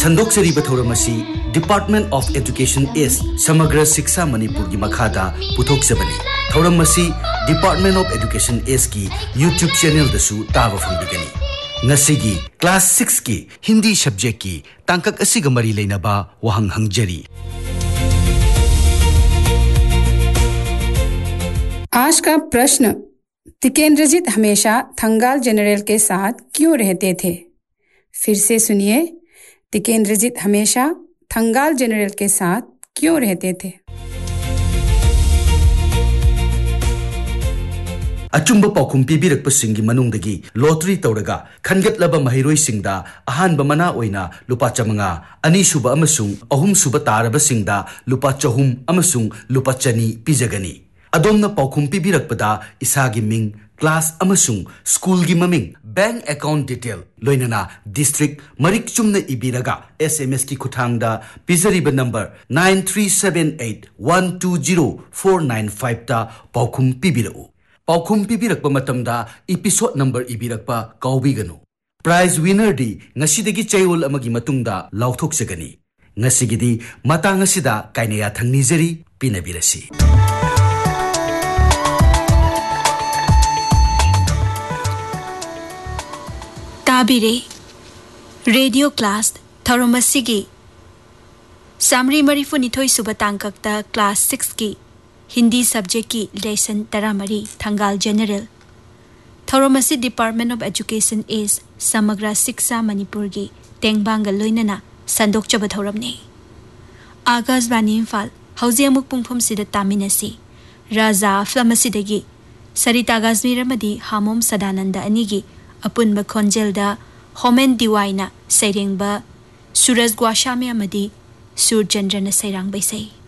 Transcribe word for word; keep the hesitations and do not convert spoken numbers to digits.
संदोक्चरीब थौरमसी department of education S समग्र शिक्षा मणिपुर की मखादा पुथोक्चबनी थौरमसी डिपार्टमेंट ऑफ एजुकेशन एस की यूट्यूब चैनल दसु ताब फंगबिगनी नसिगी क्लास सिक्स की हिंदी सब्जेक्ट की तांकक असिग मरी लेनबा वहंग हंगजरी। आज का प्रश्न, तिकेंद्रजीत हमेशा थंगाल जनरल के साथ क्यों रहते थे? फिर से सुनिए, तिकेंद्रजीत हमेशा थंगाल जनरल के साथ क्यों रहते थे? अचुंब पाउखुम पीबीरकपसिंगी मनुंगदगी लॉटरी तौरगा खनगतलबा महिरोइसिंगदा अहानबा मना ओइना लुपा चमंगा अनीसुबा अमसुंग अहुमसुबा तारबसिंगदा लुपा चहुम अमसुंग लुपा चनी पिजगनी। अदोमना पाउखुम पीबीरकपदा इसागी मिंग, क्लास अमसुंग स्कूल की ममिंग, bank account detail लोइनना district Marik Chumna इबीरगा SMS की खुथांगदा पिजरीबा number nine three seven eight one two zero four nine five ता पाउखुम पीबीरउ। पाउखुम पीबीरकपा मतमदा एपिसोड नंबर इबीरकपा काउबीगनु। प्राइज विनर दी ngasiदगी चैओल अमगी मतुंगदा लाउथोक्सगनी। ngasiगिदी matang asida kainaya thangnijari pinabirasi। ताबिरे radio class थौरमसिगी सामरी मरीफुनिथोई सुबह तांककता class six की Hindi subject की lesson तरामरी थंगाल general थौरमसी department of education S समग्र शिक्षा मणिपुर की तेंगबांग लोइनना संदोक्चब थौरमने आकाशवाणी इम्फाल हौजे अमुक पुंगफम सिदा तामिनसी राजा फ्लमसिदगी सरिता गाजमीर अमदी हामोम सदानंद अनिगी अपुन खोंजेलदा होमेन दिवाइना सैरेंबा सूरज ग्वाशामे अमदी सूरचंद्रन सैरांग बैसै।